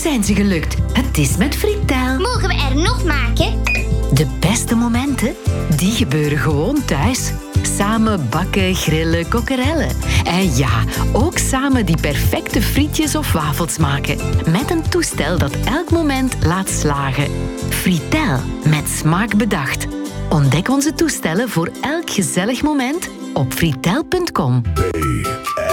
zijn ze gelukt. Het is met Fritel. Mogen we er nog maken? De beste momenten, die gebeuren gewoon thuis. Samen bakken, grillen, kokkerellen. En ja, ook samen die perfecte frietjes of wafels maken. Met een toestel dat elk moment laat slagen. Fritel, met smaak bedacht. Ontdek onze toestellen voor elk gezellig moment op fritel.com.